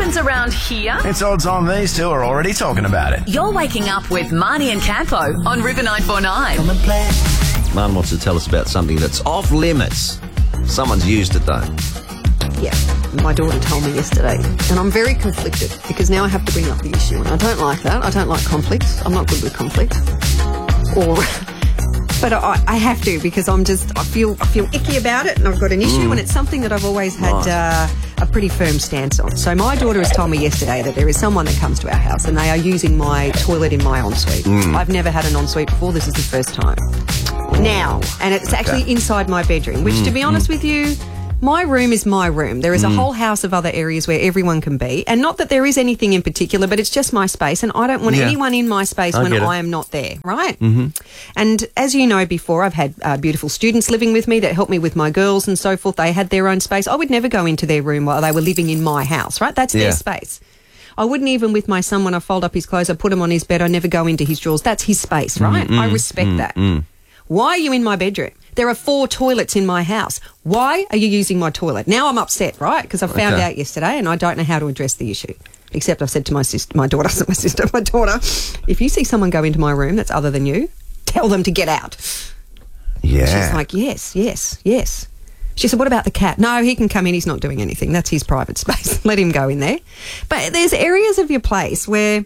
happens around here, It's odds on these two are already talking about it. you're waking up with Marnie and Campo on River 949. Martin wants to tell us about something that's off limits. Someone's used it, though. Yeah, my daughter told me yesterday, and I'm very conflicted because now I have to bring up the issue, and I don't like that. I don't like conflicts. I'm not good with conflicts. But I have to because I feel icky about it, and I've got an issue, and it's something that I've always had a pretty firm stance on. So my daughter has told me yesterday that there is someone that comes to our house, and they are using my toilet in my ensuite. I've never had an ensuite before. This is the first time. Now, and it's actually inside my bedroom, which, to be honest with you, my room is my room. There is a whole house of other areas where everyone can be. And not that there is anything in particular, but it's just my space. And I don't want anyone in my space when I am not there, right? Mm-hmm. And as you know before, I've had beautiful students living with me that help me with my girls and so forth. They had their own space. I would never go into their room while they were living in my house, right? That's their space. I wouldn't even with my son when I fold up his clothes, I put him on his bed. I never go into his drawers. That's his space, right? I respect that. Why are you in my bedroom? There are 4 toilets in my house. Why are you using my toilet? Now I'm upset, right? Because I found out yesterday and I don't know how to address the issue. Except I've said to my daughter, if you see someone go into my room that's other than you, tell them to get out. Yeah. She's like, yes. She said, what about the cat? No, he can come in. He's not doing anything. That's his private space. Let him go in there. But there's areas of your place where...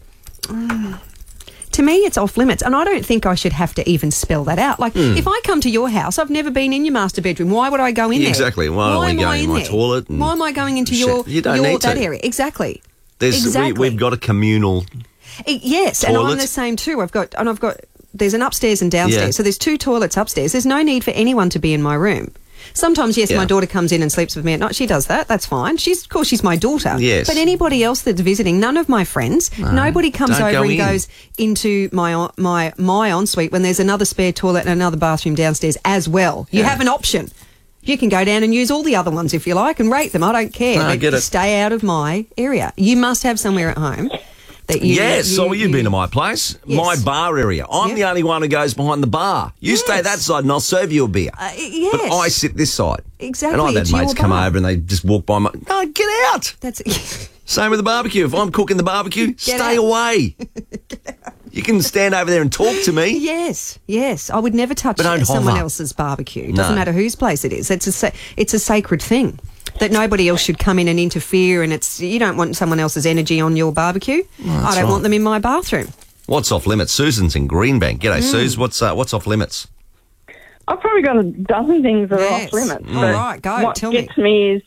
to me, it's off limits, and I don't think I should have to even spell that out. Like, if I come to your house, I've never been in your master bedroom. Why would I go in there? Exactly. Why are we going in my toilet? Why am I going into that area? Exactly. We've got a communal. Yes, toilet. And I'm the same too. There's an upstairs and downstairs, so there's 2 toilets upstairs. There's no need for anyone to be in my room. Sometimes, my daughter comes in and sleeps with me at night. She does that. That's fine. Of course, she's my daughter. Yes. But anybody else that's visiting, none of my friends, nobody comes over and goes into my ensuite when there's another spare toilet and another bathroom downstairs as well. You have an option. You can go down and use all the other ones if you like and rate them. I don't care. No, I get it. Stay out of my area. You must have somewhere at home. You've been to my place, my bar area. I'm the only one who goes behind the bar. You stay that side and I'll serve you a beer. Yes. But I sit this side. Exactly. And I've had mates come over and they just walk by my... No, get out. Same with the barbecue. If I'm cooking the barbecue, stay away. You can stand over there and talk to me. Yes. I would never touch someone else's barbecue. It doesn't matter whose place it is. It's a sacred thing. That nobody else should come in and interfere, and you don't want someone else's energy on your barbecue. I don't want them in my bathroom. What's off limits? Susan's in Greenbank. G'day, Suze. What's off limits? I've probably got a dozen things that are off limits. All right, go. Tell me. What gets me is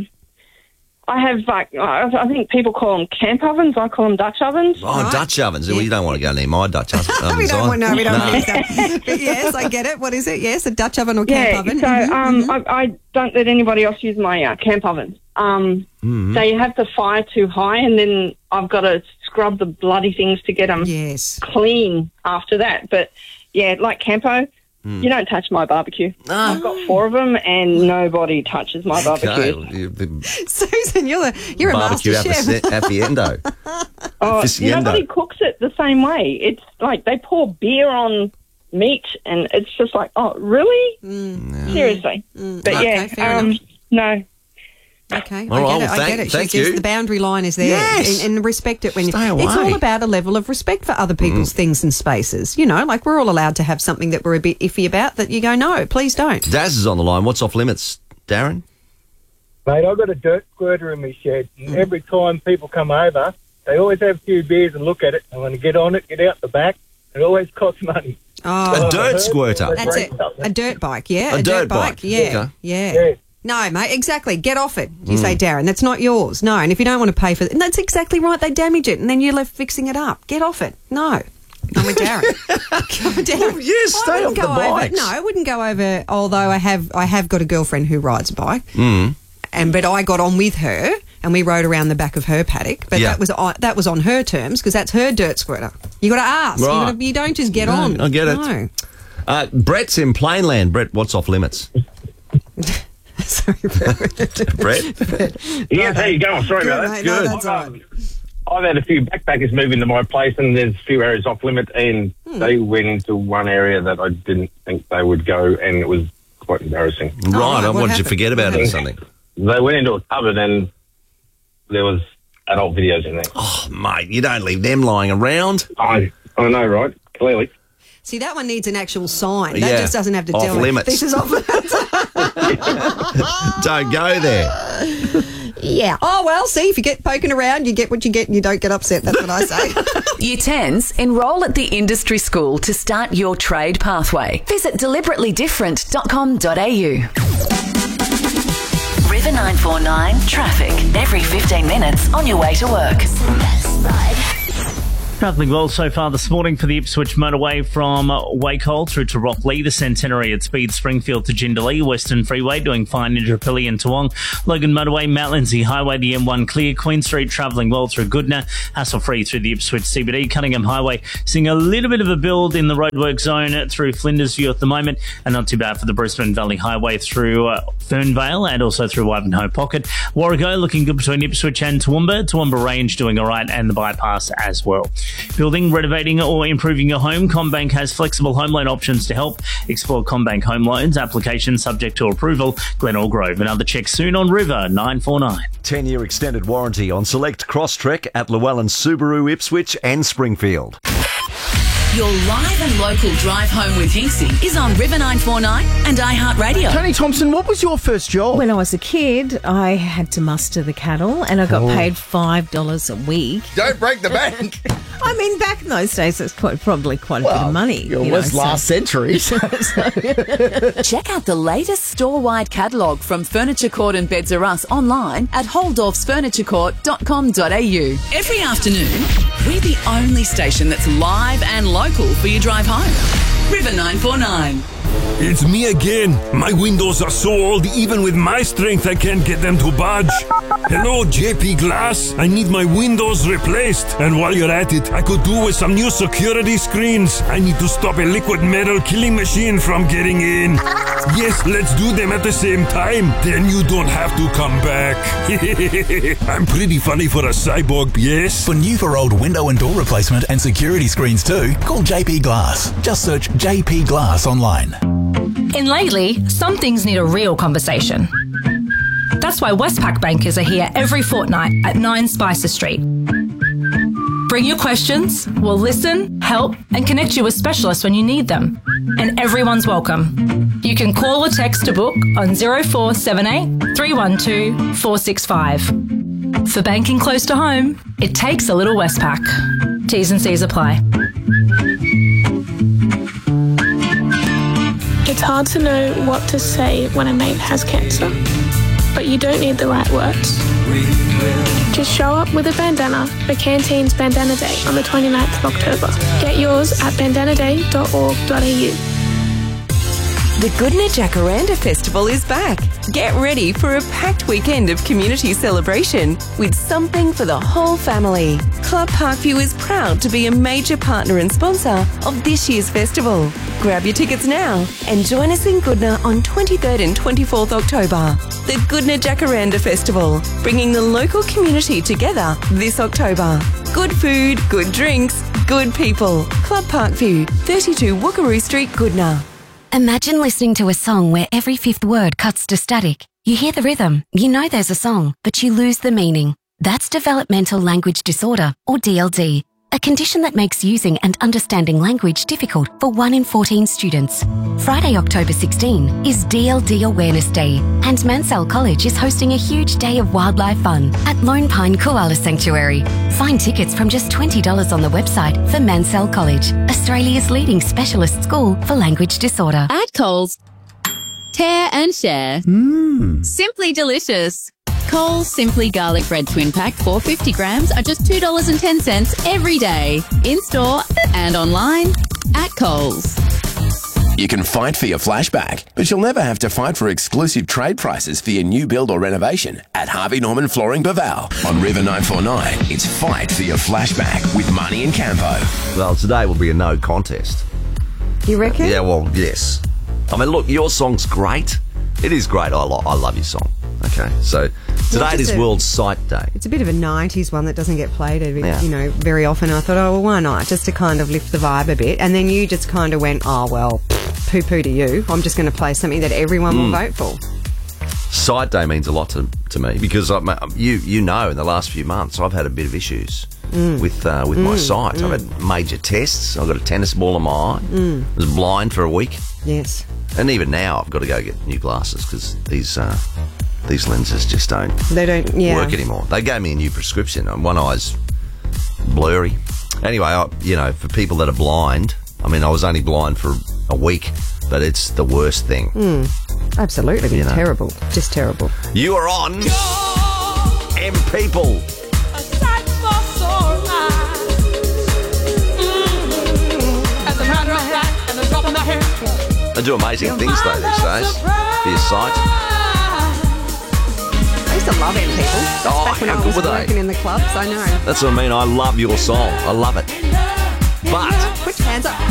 I have I think people call them camp ovens. I call them Dutch ovens. Oh, right. Dutch ovens. Well, you don't want to go near my Dutch ovens. we don't want that. But yes, I get it. What is it? Yes, a Dutch oven or camp oven. So I don't let anybody else use my camp ovens. So you have the fire too high, and then I've got to scrub the bloody things to get them clean after that. But yeah, like Campo. You don't touch my barbecue. No. I've got 4 of them, and nobody touches my barbecue. Okay. Susan, you're a master chef. Afiendo. Nobody cooks it the same way. It's like they pour beer on meat, and it's just like, oh, really? Seriously. But no. Okay, I get it. Thank you. The boundary line is there, and respect it when Stay away. It's all about a level of respect for other people's things and spaces. You know, like we're all allowed to have something that we're a bit iffy about that you go, no, please don't. Daz is on the line. What's off limits, Darren? Mate, I've got a dirt squirter in my shed, and every time people come over, they always have a few beers and look at it, and when they get on it, get out the back, it always costs money. Oh, a dirt squirter. That's it. A dirt bike, A dirt bike. Yeah. No, mate, exactly. Get off it. You say, Darren, that's not yours. No, and if you don't want to pay for it, that's exactly right. They damage it, and then you're left fixing it up. Get off it. No. I'm with Darren. Well, yes, stay off the bikes. No, I wouldn't go over, although I have got a girlfriend who rides a bike, but I got on with her, and we rode around the back of her paddock, but that was on her terms, because that's her dirt squirter. You got to ask. Right. You don't just get on. I get it. No. Brett's in Plainland. Brett, what's off limits? Sorry, Brett. Yes, how you going? Sorry about that. Good. No, that's all right. I've had a few backpackers move into my place, and there's a few areas off limit, and they went into one area that I didn't think they would go, and it was quite embarrassing. Right, what did you forget about it or something? They went into a cupboard, and there was adult videos in there. Oh, mate, you don't leave them lying around. I know, right? Clearly. See, that one needs an actual sign. That just doesn't have to tell limits. This is off limits. Don't go there. Yeah. Oh, well, see, if you get poking around, you get what you get and you don't get upset. That's what I say. Year 10s, enrol at the industry school to start your trade pathway. Visit deliberately-different.com.au. River 949 traffic. Every 15 minutes on your way to work. Travelling well so far this morning for the Ipswich motorway from Wacol through to Rockley, the Centenary at Speed Springfield to Jindalee, Western Freeway doing fine in Indooroopilly and Toowong, Logan motorway, Mount Lindsay Highway, the M1 clear, Queen Street travelling well through Goodna, hassle-free through the Ipswich CBD, Cunningham Highway seeing a little bit of a build in the roadwork zone through Flinders View at the moment, and not too bad for the Brisbane Valley Highway through Fernvale and also through Ivanhoe Pocket. Warrego looking good between Ipswich and Toowoomba Range doing all right, and the bypass as well. Building, renovating or improving your home, CommBank has flexible home loan options to help. Explore CommBank Home Loans, application subject to approval. Glenelg Grove. Another check soon on River 949. 10-year extended warranty on select Crosstrek at Llewellyn Subaru, Ipswich and Springfield. Your live and local drive home with Hinksy is on River 949 and iHeartRadio. Tony Thompson, what was your first job? When I was a kid, I had to muster the cattle and I got paid $5 a week. Don't break the bank. I mean, back in those days, it's probably quite a bit of money. It was last century. Check out the latest store-wide catalogue from Furniture Court and Beds R Us online at holdorfsfurniturecourt.com.au. Every afternoon, we're the only station that's live and local for your drive home. River 949. It's me again. My windows are so old, even with my strength, I can't get them to budge. Hello, JP Glass. I need my windows replaced. And while you're at it, I could do with some new security screens. I need to stop a liquid metal killing machine from getting in. Yes, let's do them at the same time. Then you don't have to come back. I'm pretty funny for a cyborg, yes? For new for old window and door replacement and security screens too, call JP Glass. Just search JP Glass online. In Lately, some things need a real conversation. That's why Westpac bankers are here every fortnight at 9 Spicer Street. Bring your questions, we'll listen, help and connect you with specialists when you need them. And everyone's welcome. You can call or text to book on 0478 312 465. For banking close to home, it takes a little Westpac. T's and C's apply. It's hard to know what to say when a mate has cancer, but you don't need the right words. Just show up with a bandana for Canteen's Bandana Day on the 29th of October. Get yours at bandanaday.org.au. The Goodna Jacaranda Festival is back. Get ready for a packed weekend of community celebration with something for the whole family. Club Parkview is proud to be a major partner and sponsor of this year's festival. Grab your tickets now and join us in Goodna on 23rd and 24th October. The Goodna Jacaranda Festival, bringing the local community together this October. Good food, good drinks, good people. Club Parkview, 32 Wookaroo Street, Goodna. Imagine listening to a song where every fifth word cuts to static. You hear the rhythm, you know there's a song, but you lose the meaning. That's developmental language disorder, or DLD, a condition that makes using and understanding language difficult for 1 in 14 students. Friday, October 16 is DLD Awareness Day, and Mansell College is hosting a huge day of wildlife fun at Lone Pine Koala Sanctuary. Find tickets from just $20 on the website for Mansell College, Australia's leading specialist school for language disorder. At Coles, tear and share. Simply delicious. Coles Simply Garlic Bread Twin Pack 450 grams are just $2.10 every day. In store and online at Coles. You can fight for your flashback, but you'll never have to fight for exclusive trade prices for your new build or renovation at Harvey Norman Flooring Baval. On River 949, it's Fight for Your Flashback with Marnie and Campo. Well, today will be a no contest. You reckon? Yeah, well, yes. I mean, look, your song's great. It is great. I love your song. Okay, so today it is World Sight Day. It's a bit of a 90s one that doesn't get played, very often. I thought, well, why not? Just to kind of lift the vibe a bit. And then you just kind of went, oh, well, poo-poo to you. I'm just going to play something that everyone will vote for. Sight day means a lot to me because you know in the last few months I've had a bit of issues with my sight. I've had major tests. I've got a tennis ball in my eye. I was blind for a week. Yes. And even now I've got to go get new glasses because these lenses just don't work anymore. They gave me a new prescription and one eye's blurry. Anyway, for people that are blind, I mean, I was only blind for a week, but it's the worst thing. Absolutely. Terrible. Just terrible. You are on M People. They do amazing things though these days for your sight. I used to love M People. Back when I was working in the clubs, I know. That's what I mean. I love your song. I love it. But put your hands up.